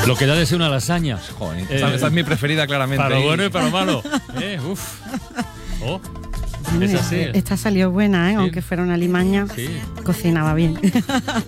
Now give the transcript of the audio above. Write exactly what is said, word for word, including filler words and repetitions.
Lo que da de ser una lasaña. Joder, Eh, esta, esta es mi preferida, claramente. Para lo bueno y para lo malo. Eh, uf. Oh, es así. Esta salió buena, ¿eh? Sí. Aunque fuera una limaña, Sí. cocinaba bien.